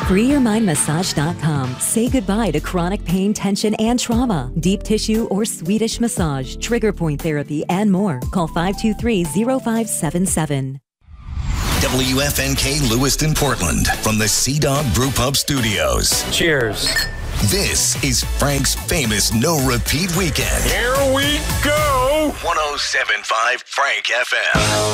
FreeYourMindMassage.com. Say goodbye to chronic pain, tension, and trauma. Deep tissue or Swedish massage, trigger point therapy, and more. Call 523-0577. WFNK Lewiston, Portland, from the Sea Dog Brew Pub Studios. Cheers. This is Frank's famous No Repeat Weekend. Here we go. 107.5 Frank FM.